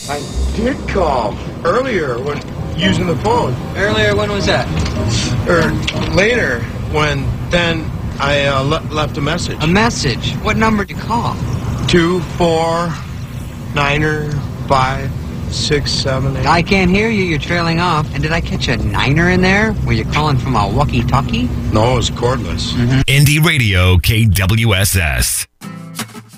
I did call earlier when using the phone. Earlier, when was that? Or later, when then I left a message. A message? What number did you call? 249-567-8. I can't hear you. You're trailing off. And did I catch a niner in there? Were you calling from a walkie-talkie? No, it was cordless. Indie Radio KWSS.